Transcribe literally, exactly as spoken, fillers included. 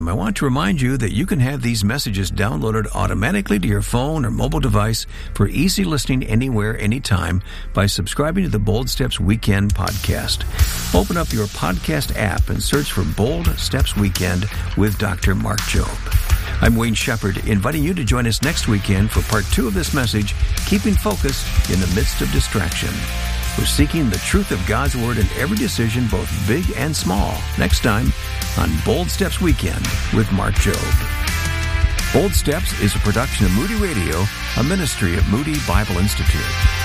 I want to remind you that you can have these messages downloaded automatically to your phone or mobile device for easy listening anywhere, anytime by subscribing to the Bold Steps Weekend podcast. Open up your podcast app and search for Bold Steps Weekend with Doctor Mark Jobe. I'm Wayne Shepherd, inviting you to join us next weekend for part two of this message, Keeping Focused in the Midst of Distraction. We're seeking the truth of God's Word in every decision, both big and small. Next time on Bold Steps Weekend with Mark Jobe. Bold Steps is a production of Moody Radio, a ministry of Moody Bible Institute.